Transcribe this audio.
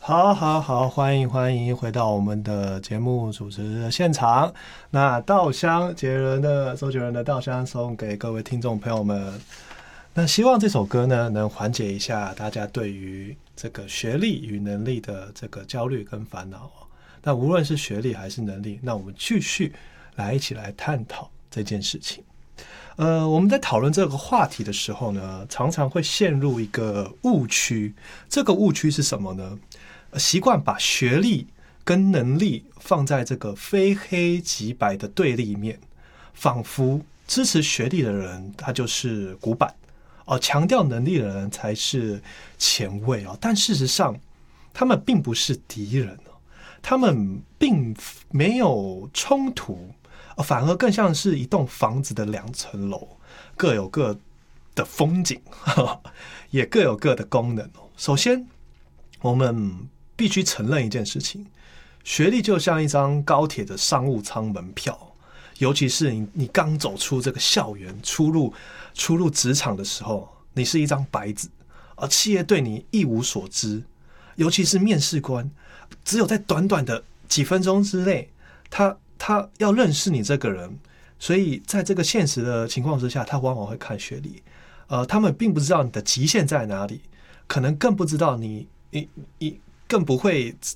好，好，好，欢迎，欢迎回到我们的节目主持的现场。那稻香周杰伦的稻香送给各位听众朋友们。那希望这首歌呢，能缓解一下大家对于这个学历与能力的这个焦虑跟烦恼。那无论是学历还是能力，那我们继续一起来探讨这件事情。我们在讨论这个话题的时候呢，常常会陷入一个误区。这个误区是什么呢？习惯把学历跟能力放在这个非黑即白的对立面，仿佛支持学历的人他就是古板强调能力的人才是前卫但事实上他们并不是敌人他们并没有冲突反而更像是一栋房子的两层楼，各有各的风景也各有各的功能首先我们必须承认一件事情，学历就像一张高铁的商务舱门票，尤其是你刚走出这个校园，出入职场的时候，你是一张白纸，而企业对你一无所知，尤其是面试官，只有在短短的几分钟之内，他要认识你这个人，所以在这个现实的情况之下，他往往会看学历，他们并不知道你的极限在哪里，可能更不知道你更不会